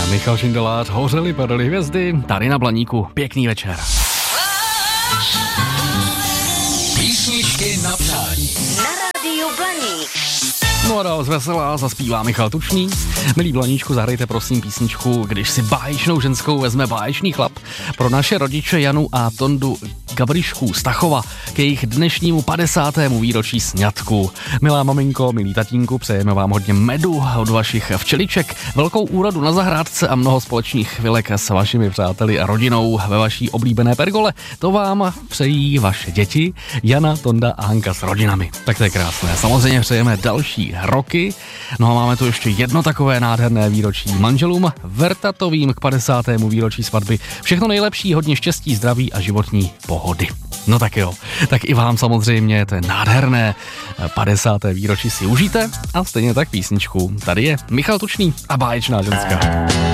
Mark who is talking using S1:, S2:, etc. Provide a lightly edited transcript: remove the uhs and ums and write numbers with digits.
S1: Michal Šindelář, hořely padaly hvězdy, tady na Blaníku. Pěkný večer.
S2: Písničky na přání.
S3: Na rádiu Blaník.
S1: No a dál zveselá zaspívá Michal Tučný. Milí Blaníčku, zahrajte prosím písničku Když si báječnou ženskou vezme báječný chlap pro naše rodiče Janu a Tondu Gabrišků Stachova k jejich dnešnímu 50. výročí sňatku. Milá maminko, milý tatínku, přejeme vám hodně medu od vašich včeliček, velkou úrodu na zahrádce a mnoho společných chvilek s vašimi přáteli a rodinou ve vaší oblíbené pergole. To vám přejí vaše děti Jana, Tonda a Hanka s rodinami. Tak to je krásné. Samozřejmě přejeme další roky. No a máme tu ještě jedno takové nádherné výročí manželům Vertatovým k 50. výročí svatby. Všechno nejlepší, hodně štěstí, zdraví a životní pohody. No tak jo, tak i vám samozřejmě to je nádherné 50. výročí si užijte a stejně tak písničku. Tady je Michal Tučný a báječná ženská.